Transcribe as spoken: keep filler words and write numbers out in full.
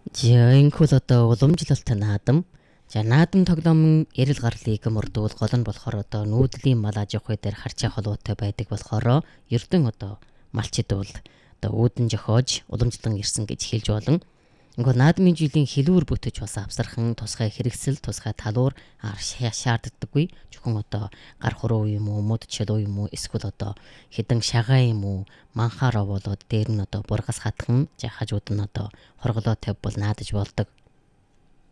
За энэ хөл одоо уламжлалт наадам. За наадам тоглоомын эрэл гарлыг мөрдүүл гол нь болохоор одоо нүүдлийн мал аж ахуй дээр харьцаа холбоотой байдаг болохоор ердөн одоо малчид бол одоо үүдэн жохоож уламжлан ирсэн гэж хэлж болно. Ингээд наадмын жилийн хэлүүр бүтэж бас авсархан тусгай хэрэгсэл тусгай талуур шаарддаггүй. Зөвхөн одоо гар хуруу юм уу, мод чөлөө юм уу, эсвэл одоо хідэн шагаа юм уу, манхаар овоолоод дээр нь одоо бургас хатхан жахажууд нь одоо хорголоо тавь бол наадаж болдог.